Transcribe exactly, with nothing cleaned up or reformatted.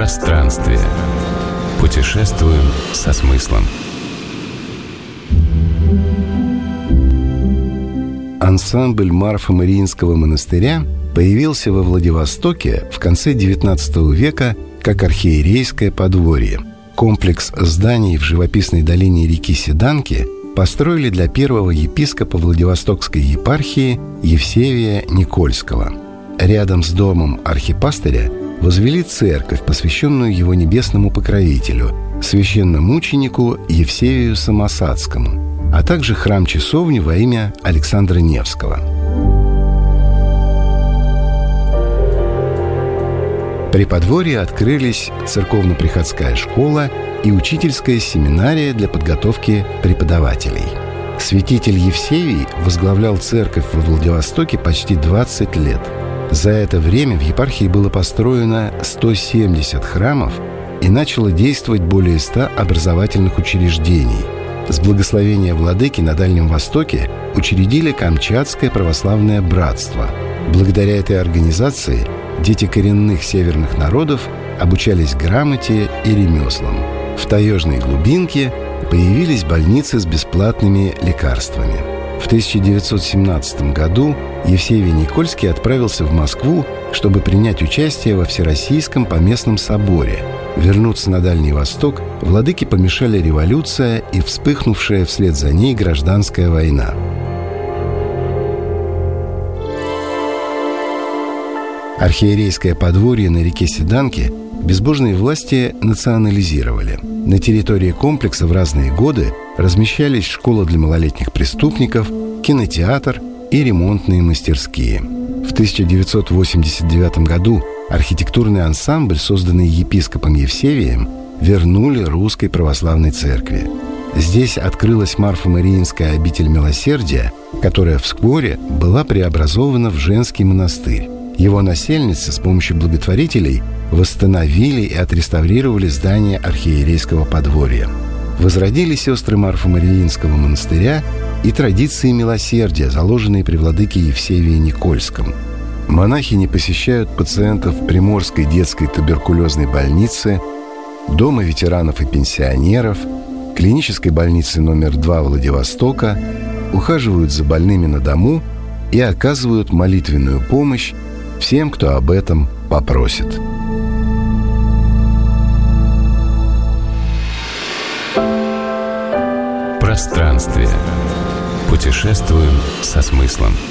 пространстве. Путешествуем со смыслом. Ансамбль Марфа-Мариинского монастыря появился во Владивостоке в конце девятнадцатого века как архиерейское подворье. Комплекс зданий в живописной долине реки Седанки построили для первого епископа Владивостокской епархии Евсевия Никольского. Рядом с домом архипастыря возвели церковь, посвященную его небесному покровителю, священномученику Евсевию Самосадскому, а также храм-часовню во имя Александра Невского. При подворье открылись церковно-приходская школа и учительская семинария для подготовки преподавателей. Святитель Евсевий возглавлял церковь во Владивостоке почти двадцать лет. За это время в епархии было построено сто семьдесят храмов и начало действовать более ста образовательных учреждений. С благословения владыки на Дальнем Востоке учредили Камчатское православное братство. Благодаря этой организации дети коренных северных народов обучались грамоте и ремеслам. В таежной глубинке появились больницы с бесплатными лекарствами. В тысяча девятьсот семнадцатом году Евсевий Никольский отправился в Москву, чтобы принять участие во Всероссийском поместном соборе. Вернуться на Дальний Восток владыке помешали революция и вспыхнувшая вслед за ней гражданская война. Архиерейское подворье на реке Седанки безбожные власти национализировали. На территории комплекса в разные годы размещались школа для малолетних преступников, кинотеатр и ремонтные мастерские. В тысяча девятьсот восемьдесят девятом году архитектурный ансамбль, созданный епископом Евсевием, вернули Русской Православной Церкви. Здесь открылась Марфа-Мариинская обитель милосердия, которая вскоре была преобразована в женский монастырь. Его насельницы с помощью благотворителей восстановили и отреставрировали здание архиерейского подворья. Возродили сестры Марфа-Мариинского монастыря и традиции милосердия, заложенные при владыке Евсевии Никольском. Монахини посещают пациентов Приморской детской туберкулезной больницы, Дома ветеранов и пенсионеров, клинической больницы номер два Владивостока, ухаживают за больными на дому и оказывают молитвенную помощь всем, кто об этом попросит. Пространстве. Путешествуем со смыслом.